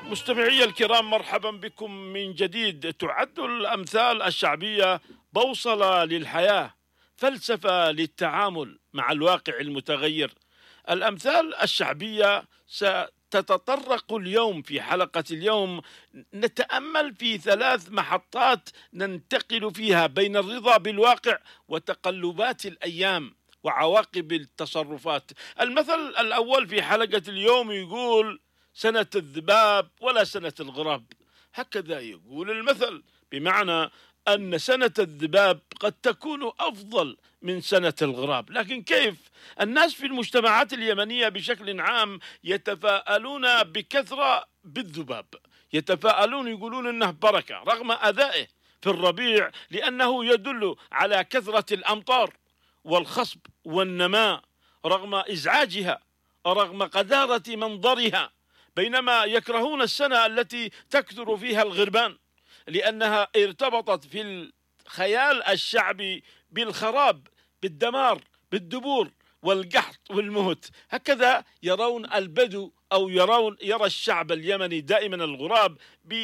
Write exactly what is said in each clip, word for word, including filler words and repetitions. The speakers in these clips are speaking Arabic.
مستمعي الكرام، مرحبا بكم من جديد. تعد الأمثال الشعبية بوصلة للحياة، فلسفة للتعامل مع الواقع المتغير. الأمثال الشعبية ستتطرق اليوم في حلقة اليوم، نتأمل في ثلاث محطات ننتقل فيها بين الرضا بالواقع وتقلبات الأيام وعواقب التصرفات. المثل الأول في حلقة اليوم يقول: سنة الذباب ولا سنة الغراب. هكذا يقول المثل، بمعنى أن سنة الذباب قد تكون أفضل من سنة الغراب. لكن كيف؟ الناس في المجتمعات اليمنية بشكل عام يتفاءلون بكثرة بالذباب، يتفاءلون، يقولون إنه بركة رغم أذائه في الربيع، لأنه يدل على كثرة الأمطار والخصب والنماء رغم إزعاجها، رغم قذارة منظرها. بينما يكرهون السنة التي تكثر فيها الغربان، لأنها ارتبطت في الخيال الشعبي بالخراب، بالدمار، بالدبور والقحط والموت. هكذا يرون البدو أو يرون يرى الشعب اليمني دائما الغراب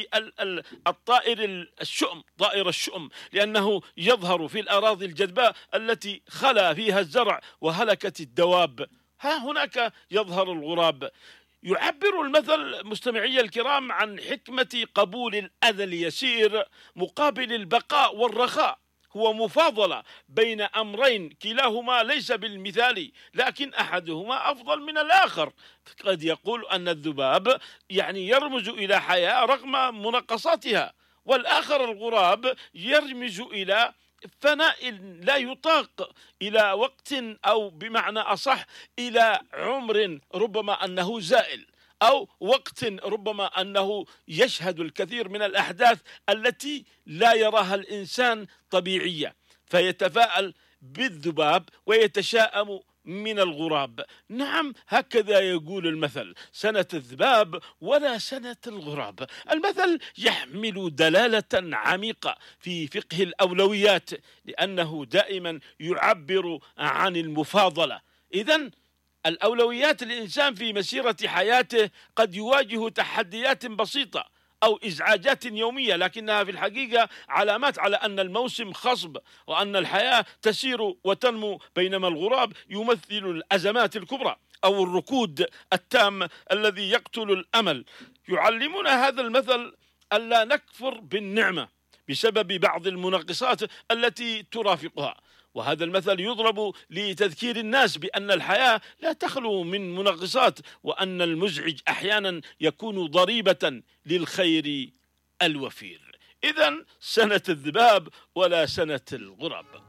بالطائر الشؤم، طائر الشؤم، لأنه يظهر في الأراضي الجدباء التي خلا فيها الزرع وهلكت الدواب. ها هناك يظهر الغراب. يعبر المثل مستمعي الكرام عن حكمة قبول الأذى اليسير مقابل البقاء والرخاء. هو مفاضلة بين أمرين كلاهما ليس بالمثالي، لكن أحدهما أفضل من الآخر. قد يقول أن الذباب يعني يرمز إلى حياة رغم منقصاتها، والآخر الغراب يرمز إلى فناء لا يطاق، إلى وقت، أو بمعنى أصح إلى عمر ربما أنه زائل، أو وقت ربما أنه يشهد الكثير من الأحداث التي لا يراها الإنسان طبيعية، فيتفاءل بالذباب ويتشائم من الغراب. نعم، هكذا يقول المثل: سنة الذباب ولا سنة الغراب. المثل يحمل دلالة عميقة في فقه الأولويات، لأنه دائما يعبر عن المفاضلة. إذن الأولويات الإنسان في مسيرة حياته قد يواجه تحديات بسيطة أو إزعاجات يومية، لكنها في الحقيقة علامات على أن الموسم خصب وأن الحياة تسير وتنمو. بينما الغراب يمثل الأزمات الكبرى أو الركود التام الذي يقتل الأمل. يعلمنا هذا المثل ألا نكفر بالنعمة بسبب بعض المناقصات التي ترافقها. وهذا المثل يضرب لتذكير الناس بأن الحياة لا تخلو من مناقصات، وأن المزعج أحيانا يكون ضريبة للخير الوفير. إذن سنة الذباب ولا سنة الغراب.